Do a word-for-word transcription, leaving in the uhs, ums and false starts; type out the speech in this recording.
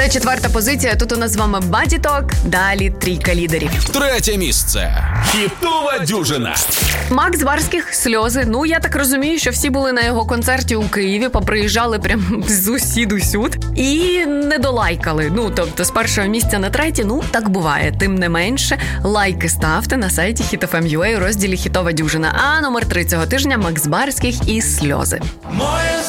четверта позиція. Тут у нас з вами Body Talk. Далі трійка лідерів. Третє місце. Хітова дюжина. Макс Барських «Сльози». Ну, я так розумію, що всі були на його концерті у Києві, поприїжджали прям з усід-усюд і не долайкали. Ну, тобто з першого місця на третє, ну, так буває. Тим не менше, лайки ставте на сайті хіт еф ем точка ю а у розділі «Хітова дюжина». А номер три цього тижня – Макс Барських і «Сльози». Моє